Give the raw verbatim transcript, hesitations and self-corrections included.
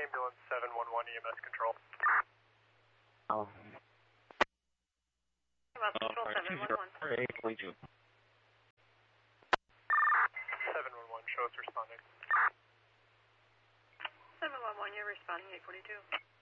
Ambulance seven one one E M S control. Oh. Control seven one one. eight twenty-two. seven one one, show us responding. seven one one, you're responding, eight forty-two.